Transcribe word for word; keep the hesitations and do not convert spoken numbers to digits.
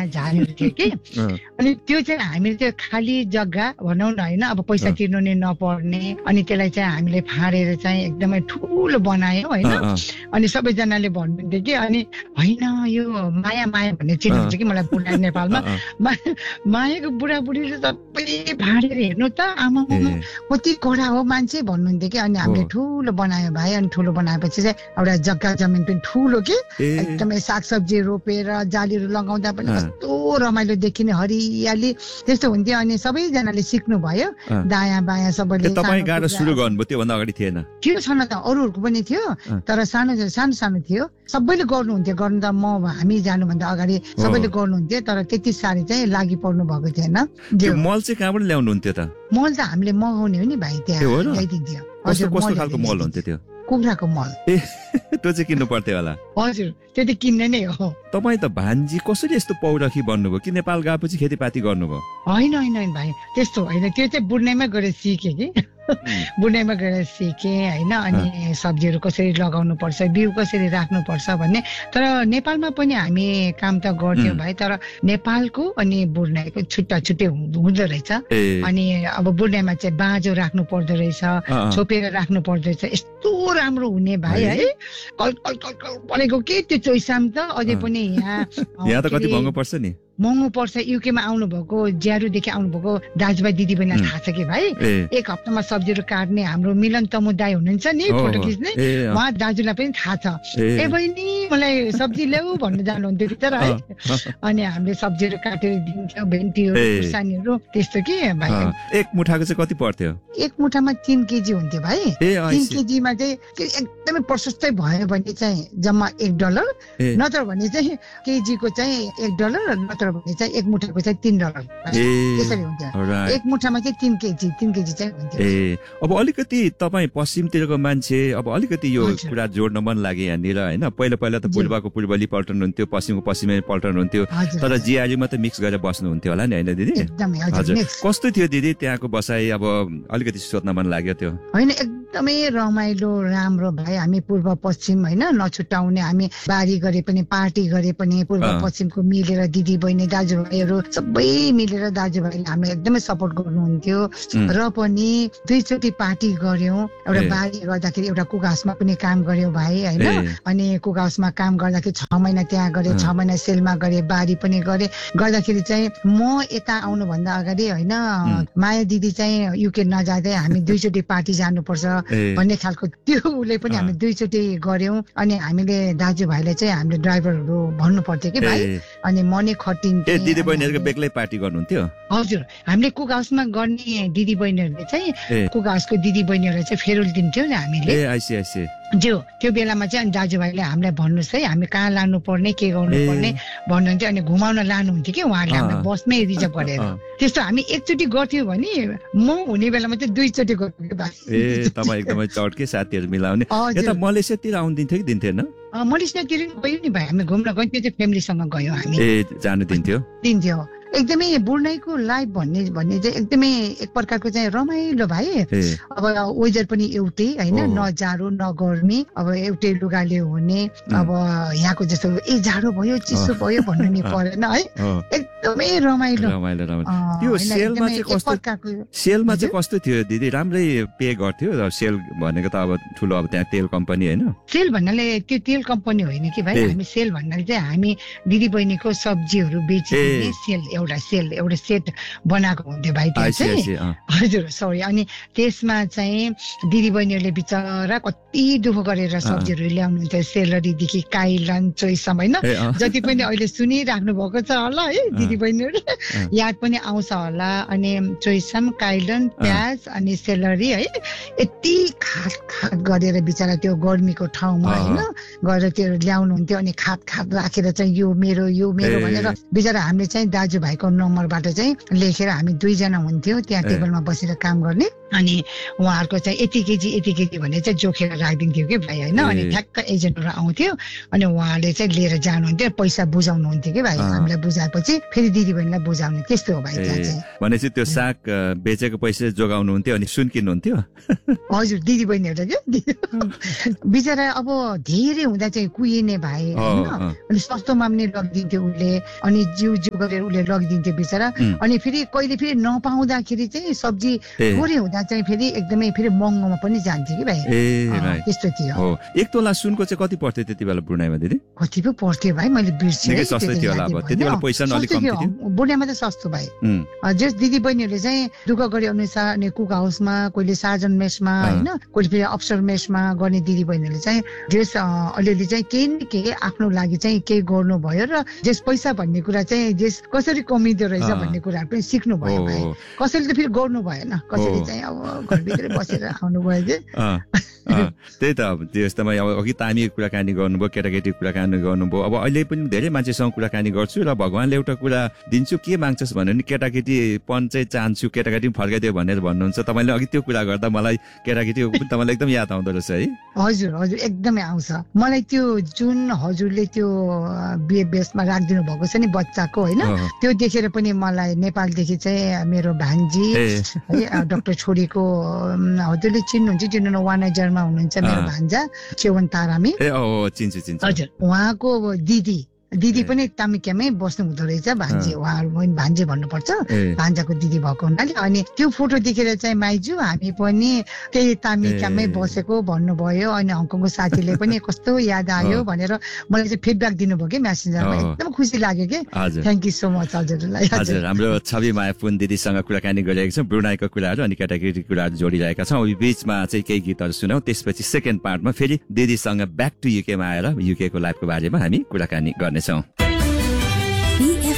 नयाँ झारहरू थियो कि अनि त्यो चाहिँ हामीले त्यो खाली जग्गा भनौँ न होइन अब पैसा तिर्नु नै नपर्ने अनि त्यसलाई चाहिँ हामीले फाँडेर चाहिँ एकदमै ठुलो बनायौँ होइन अनि सबैजनाले भन्नुहुन्थ्यो कि अनि होइन यो माया माया भन्ने चिन्नुहुन्छ कि मलाई बुढा नेपालमा मायाको बुढाबुढीले सबै फाँडेर हेर्नु त आमा कति कडा हो मान्छे भन्नुहुन्थ्यो कि अनि हामीले ठुलो बनायौँ भाइ अनि ठुलो बनाएपछि चाहिँ एउटा जग्गा जमिन पनि ठुलो कि एकदमै सागसब्जी रोपेर जालीहरू लगाउँदा पनि कस्तो रमाइलो देखिने हरियाली त्यस्तो हुन्थ्यो अनि सबैजनाले सिक्नु भयो दायाँ बायाँ सबैले तपाईँ गाह्रो सुरु गर्नुभयो त्योभन्दा अगाडि थिएन थियो छैन त अरूहरूको पनि थियो तर सानो सानो सानो थियो सबैले गर्नुहुन्थ्यो गर्नु त म हामी जानुभन्दा अगाडि सबैले गर्नुहुन्थ्यो तर त्यति साह्रै चाहिँ लागि पर्नु भएको थिएन मल चाहिँ कहाँबाट ल्याउनुहुन्थ्यो त मल त हामीले मगाउने हो नि भाइ त्यहाँ ल्याइदिन्थ्यो हजुर कस्तो खालको मल हुन्थ्यो त्यो कुखुराको मल ए त्यो चाहिँ किन्नु पर्थ्यो होला हजुर त्यो त किन्ने नै हो तपाईँ त भान्जी कसरी यस्तो पौरखी बन्नुभयो कि नेपाल गएपछि खेतीपाती गर्नुभयो होइन होइन होइन भाइ त्यस्तो होइन त्यो चाहिँ बुढ्नैमा गएर सिकेँ कि बुढ्नैमा गएर सिकेँ होइन अनि सब्जीहरू कसरी लगाउनु पर्छ बिउ कसरी राख्नु पर्छ भन्ने तर नेपालमा पनि हामी काम त गर्थ्यौँ भाइ तर नेपालको अनि बुढ्नैको छुट्टा छुट्टै हुँदो रहेछ अनि अब बुढ्नैमा चाहिँ बाँझो राख्नु पर्दो रहेछ छोपेर राख्नु पर्दो रहेछ यस्तो राम्रो हुने भाइ है कल कल कल कल परेको के त्यो चोइसाम त अझै पनि यहाँ यहाँ त कति महँगो पर्छ नि महँगो पर्छ युकेमा आउनुभएको ज्यारुदेखि आउनुभएको दाजुभाइ दिदीबहिनीलाई थाहा छ कि भाइ एक हप्तामा सब्जीहरू काट्ने हाम्रो मिलन समुदाय हुनुहुन्छ नि फोटो खिच्ने उहाँ दाजुलाई पनि थाहा छ ए बहिनी मलाई सब्जी ल्याऊ भन्नु जानुहुन्थ्यो भित्र है अनि हामीले सब्जीहरू काटेर दिन्थ्यौँ भेन्टीहरू खुर्सानीहरू त्यस्तो कि भाइ एक मुठाको चाहिँ कति पर्थ्यो एक मुठामा तीन केजी हुन्थ्यो भाइ तीन केजीमा चाहिँ एकदमै प्रशस्तै भयो भने चाहिँ जम्मा एक डलर नत्र भने चाहिँ केजीको चाहिँ एक डलर नत्र भने चाहिँ एक मुठाको चाहिँ तीन डलर त्यसरी हुन्थ्यो एक मुठामा चाहिँ तीन केजी तीन केजी चाहिँ हुन्थ्यो ए अब अलिकति तपाईँ पश्चिमतिरको मान्छे अब अलिकति यो कुरा जोड्न मन लाग्यो यहाँनिर होइन पहिला पहिला त पूर्वको पूर्वली पल्टन हुन्थ्यो पश्चिमको पश्चिमे पल्टन हुन्थ्यो तर जिआरयुमा त मिक्स गरेर बस्नुहुन्थ्यो होला नि होइन दिदी हजुर कस्तो थियो दिदी त्यहाँको बसाइ अब अलिकति सोध्न मन लाग्यो त्यो होइन एकदमै रमाइलो राम्रो भाइ हामी पूर्व पश्चिम होइन नछुटाउने हामी बारी गरे पनि पार्टी गरे पनि पूर्व पश्चिमको मिलेर दिदी बहिनी दाजुभाइहरू सबै मिलेर दाजुभाइले हामीलाई एकदमै सपोर्ट गर्नुहुन्थ्यो र पनि दुईचोटि पार्टी गर्यौँ एउटा बारी गर्दाखेरि एउटा कुक हाउसमा पनि काम गर्यौँ भाइ होइन अनि कुक हाउसमा काम गर्दाखेरि छ महिना त्यहाँ गरेँ छ महिना सेलमा गरेँ बारी पनि गरेँ गर्दाखेरि चाहिँ म यता आउनुभन्दा अगाडि होइन माया दिदी चाहिँ युके नजाँदै हामी दुईचोटि पार्टी जानुपर्छ भन्ने खालको त्यो उसले पनि हामी दुईचोटि गर्यौँ अनि हामीले दाजुभाइलाई चाहिँ हामीले ड्राइभरहरू भन्नु पर्थ्यो कि भाइ अनि मनी खटिन्थ्यो दिदी बहिनीहरूको बेग्लै पार्टी गर्नुहुन्थ्यो हजुर हामीले कुक हाउसमा गर्ने दिदी बहिनीहरूले चाहिँ कुक हाउसको दिदी बहिनीहरूलाई चाहिँ फेरोल दिन्थ्यो नि हामीले जो त्यो बेलामा चाहिँ अनि दाजुभाइले हामीलाई भन्नुहोस् है हामी कहाँ लानु पर्ने के गर्नु पर्ने भन्नुहुन्थ्यो अनि घुमाउन लानुहुन्थ्यो कि उहाँहरूले हामीलाई बसमै रिजर्भ गरेर त्यस्तो हामी एकचोटि गर्थ्यौँ भने म हुने बेलामा चाहिँ दुईचोटि गर्थ्यो तपाईँ एकदमै चर्के साथीहरू मिलाउने यता मलेसियातिर आउनु दिन्थ्यो कि दिन्थेन मलेसियातिर गयो नि भाइ हामी घुम्न गयौँ त्यो चाहिँ फ्यामिलीसँग गयौँ हामी ए जानु दिन्थ्यो दिन्थ्यो एकदमै बुढ्नैको लाइफ भन्ने भन्ने चाहिँ एकदमै एक प्रकारको चाहिँ रमाइलो भाइ अब वेदर पनि एउटै होइन न जाडो न गर्मी अब एउटै लुगाले हुने अब यहाँको जस्तो ए जाडो भयो चिसो भयो भन्नु नि परेन है एकदमै रमाइलो त्यो सेलमा चाहिँ कस्तो सेलमा चाहिँ कस्तो थियो दिदी राम्रै पे गर्थ्यो सेल भनेको त अब ठुलो अब त्यहाँ तेल कम्पनी होइन सेल भन्नाले त्यो तेल कम्पनी होइन कि भाइ हामी सेल भन्नाले चाहिँ हामी दिदी बहिनीको सब्जीहरू बेचिदिने सेल एउटा सेल एउटा सेट बनाएको हुन्थ्यो भाइ त्यहाँ चाहिँ हजुर सरी अनि त्यसमा चाहिँ दिदी बहिनीहरूले बिचरा कति दुःख गरेर सब्जीहरू ल्याउनुहुन्थ्यो सेलरीदेखि काइलन चोइसम होइन जति पनि अहिले सुनिराख्नु भएको छ होला है दिदी बहिनीहरू याद पनि आउँछ होला अनि चोइसम काइलन प्याज अनि सेलरी है यति खाट खाट गरेर बिचरा त्यो गर्मीको ठाउँमा होइन गएर त्यो ल्याउनुहुन्थ्यो अनि खाट खाट राखेर चाहिँ यो मेरो यो मेरो भनेर बिचरा हामीले चाहिँ दाजुभाइको नम्बरबाट चाहिँ लेखेर हामी दुईजना हुन्थ्यो त्यहाँ टेबलमा बसेर काम गर्ने अनि उहाँहरूको चाहिँ यति केजी यति केजी भने चाहिँ जोखेर राखिदिन्थ्यो कि भाइ होइन अनि ठ्याक्क एजेन्टहरू आउँथ्यो अनि उहाँले चाहिँ लिएर जानुहुन्थ्यो पैसा बुझाउनुहुन्थ्यो कि भाइ हामीलाई बुझाएपछि फेरि फेरि दिदी बहिनीलाई बुझाउने त्यस्तो हो भाइ त्यहाँ चाहिँ। भनेपछि त्यो साग बेचेको पैसा जोगाउनु हुन्थ्यो अनि सुन किन्नुहुन्थ्यो? हजुर दिदी बहिनीहरू क्या बिचरा अब धेरै हुँदा चाहिँ कुहिने भाइ होइन, अनि सस्तोमा पनि लगिदिन्थ्यो उसले, अनि जिउ जिउ गरेर उसले लगिदिन्थ्यो बिचरा। अनि फेरि कहिले फेरि नपाउँदाखेरि चाहिँ सब्जी थोरै हुँदा चाहिँ फेरि एकदमै फेरि महँगोमा पनि जान्थ्यो कि भाइ, त्यस्तो थियो। एक तोला सुनको चाहिँ कति पर्थ्यो त्यति बेला बुढाइमा दिदी? कति पो पर्थ्यो भाइ, मैले बिर्सेँ। बुढाइमा त सस्तो भाइ। जस दिदी बहिनीहरूले चाहिँ दुःख गरे अनुसार अनि कुक हाउसमा, कहिले सार्जन मेसमा होइन, कहिले फेरि अफसर मेसमा गर्ने दिदी बहिनीहरूले चाहिँ जस अलिअलि चाहिँ केही न केही आफ्नो लागि चाहिँ केही गर्नुभयो र जस पैसा भन्ने कुरा चाहिँ जस कसरी कमिँदो रहेछ भन्ने कुराहरू पनि सिक्नु भयो भाइ। कसैले त फेरि गर्नु भएन, कसैले चाहिँ अब घरभित्रै बसेर आउनु भयो कि। त्यही त अब त्यस्तोमा अब अघि त हामी कुराकानी गर्नुभयो, केटाकेटी कुराकानी गर्नुभयो। अब अहिले पनि धेरै मान्छेसँग कुराकानी गर्छु र भगवान्ले एउटा कुरा दिन्छु के माग्छस् भने नि केटाकेटी पन चाहिँ चाहन्छु, केटाकेटी पनि फर्काइदियो भनेर भन्नुहुन्छ। तपाईँले अघि त्यो कुरा गर्दा मलाई केटाकेटी पनि तपाईँलाई एकदम याद आउँदो रहेछ है? हजुर हजुर एकदमै आउँछ मलाई त्यो जुन हजुरले त्यो बिहे बेसमा राखिदिनु भएको छ नि बच्चाको होइन, त्यो देखेर पनि मलाई नेपालदेखि चाहिँ मेरो भान्जी है डाक्टर छोरीको हजुरले चिन्नुहुन्छ चिन्नु वान हजारमा हुनुहुन्छ मेरो भान्जा चेवन तारामी, हजुर उहाँको दिदी दिदी पनि तामिक्यामै बस्नु हुँदो रहेछ, भान्जी उहाँहरू भान्जी भन्नुपर्छ, भान्जाको दिदी भएको हुनाले। अनि त्यो फोटो देखेर चाहिँ माइजू हामी पनि त्यही तामिक्यामै बसेको भन्नुभयो। अनि हङकङको साथीले पनि कस्तो याद आयो भनेर मलाई चाहिँ फिडब्याक दिनुभयो कि म्यासेन्जरमा, एकदम खुसी लाग्यो कि। थ्याङ्क यू सो मच हजुरलाई। हजुर हाम्रो छवि माया पुन दिदीसँग कुराकानी गरिरहेका छौँ, ब्रुनाईको कुराहरू अनि केटाकेटी कुराहरू जोडिरहेका छौँ। बिचमा चाहिँ केही गीतहरू सुनौँ, त्यसपछि सेकेन्ड पार्टमा फेरि दिदीसँग ब्याक टु युकेमा आएर युकेको लाइफको बारेमा हामी कुराकानी गर्ने।